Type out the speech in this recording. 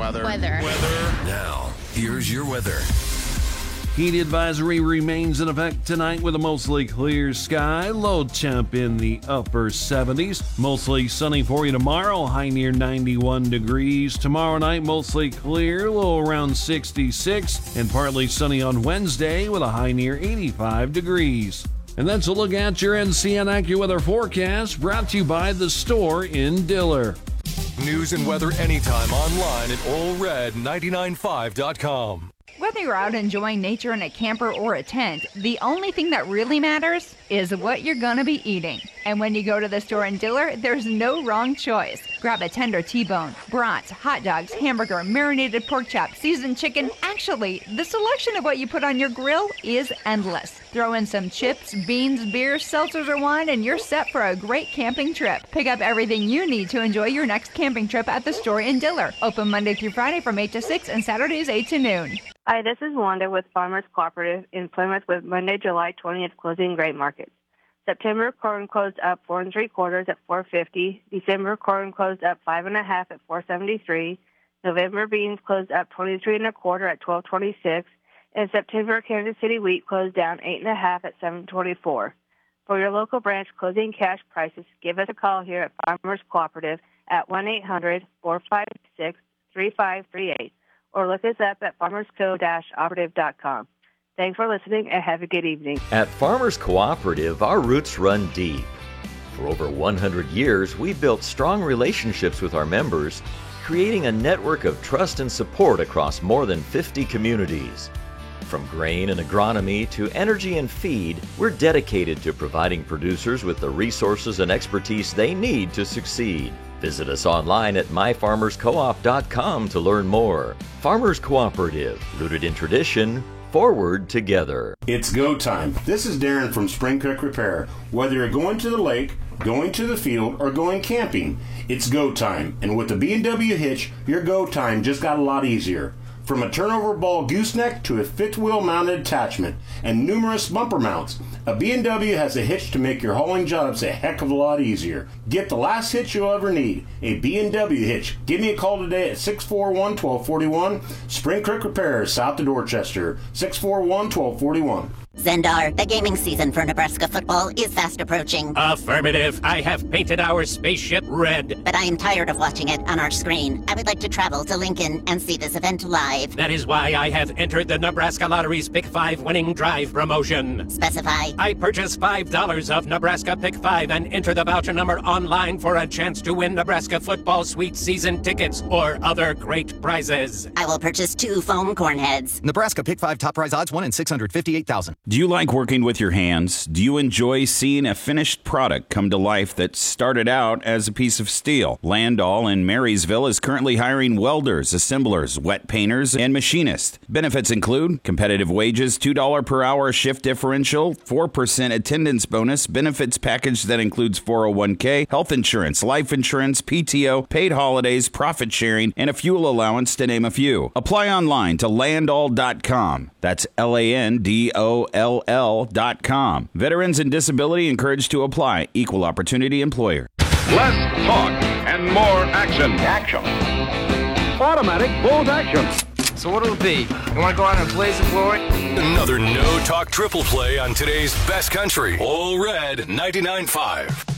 Weather. Now, here's your weather. Heat advisory remains in effect tonight with a mostly clear sky. Low temp in the upper 70s. Mostly sunny for you tomorrow, high near 91 degrees. Tomorrow night, mostly clear, low around 66. And partly sunny on Wednesday with a high near 85 degrees. And that's a look at your NCN AccuWeather forecast, brought to you by The Store in Diller. News and weather anytime online at allred995.com. Whether you're out enjoying nature in a camper or a tent, the only thing that really matters is what you're gonna be eating. And when you go to the store in Diller, there's no wrong choice. Grab a tender T-bone, brats, hot dogs, hamburger, marinated pork chop, seasoned chicken. Actually, the selection of what you put on your grill is endless. Throw in some chips, beans, beer, seltzers, or wine, and you're set for a great camping trip. Pick up everything you need to enjoy your next camping trip at the store in Diller. Open Monday through Friday from 8 to 6 and Saturdays 8 to noon. Hi, this is Wanda with Farmers Cooperative in Plymouth with Monday, July 20th closing grain markets. September corn closed up 4 3/4 at $4.50. December corn closed up 5 1/2 at $4.73. November beans closed up 23 1/4 at $12.26. And September Kansas City wheat closed down 8 1/2 at $7.24. For your local branch closing cash prices, give us a call here at Farmers Cooperative at 1-800-456-3538. or look us up at farmersco-operative.com. Thanks for listening and have a good evening. At Farmers Cooperative, our roots run deep. For over 100 years, we've built strong relationships with our members, creating a network of trust and support across more than 50 communities. From grain and agronomy to energy and feed, we're dedicated to providing producers with the resources and expertise they need to succeed. Visit us online at myfarmerscoop.com to learn more. Farmers Cooperative, rooted in tradition, forward together. It's go time. This is Darren from Spring Creek Repair. Whether you're going to the lake, going to the field, or going camping, it's go time. And with the B&W hitch, your go time just got a lot easier. From a turnover ball gooseneck to a fifth wheel mounted attachment and numerous bumper mounts, a B&W has a hitch to make your hauling jobs a heck of a lot easier. Get the last hitch you'll ever need, a B&W hitch. Give me a call today at 641-1241, Spring Creek Repair, south of Dorchester, 641-1241. Zendar, the gaming season for Nebraska football is fast approaching. Affirmative. I have painted our spaceship red. But I am tired of watching it on our screen. I would like to travel to Lincoln and see this event live. That is why I have entered the Nebraska Lottery's Pick 5 winning drive promotion. Specify. I purchase $5 of Nebraska Pick 5 and enter the voucher number online for a chance to win Nebraska football suite season tickets or other great prizes. I will purchase 2 foam corn heads. Nebraska Pick 5 top prize odds 1 in 658,000. Do you like working with your hands? Do you enjoy seeing a finished product come to life that started out as a piece of steel? Landall in Marysville is currently hiring welders, assemblers, wet painters, and machinists. Benefits include competitive wages, $2 per hour shift differential, 4% attendance bonus, benefits package that includes 401k, health insurance, life insurance, PTO, paid holidays, profit sharing, and a fuel allowance, to name a few. Apply online to landall.com. That's LANDOLL.com. Veterans and disability encouraged to apply. Equal opportunity employer. Less talk and more action. Action. Automatic bolt action. So what'll it be? You want to go out and blaze of glory? Another no-talk triple play on today's best country. All Red 99.5.